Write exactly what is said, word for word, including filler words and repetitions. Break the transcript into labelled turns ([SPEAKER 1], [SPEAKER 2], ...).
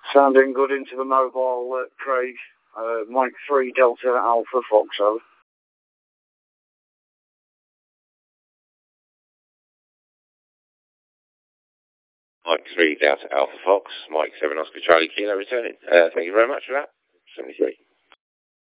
[SPEAKER 1] Sounding good into the mobile, uh, Craig. Uh, Mike three Delta Alpha Foxo.
[SPEAKER 2] Mike three Delta Alpha Fox, Mike seven Oscar Charlie Kilo returning. Uh, thank you very much for that. seventy-three.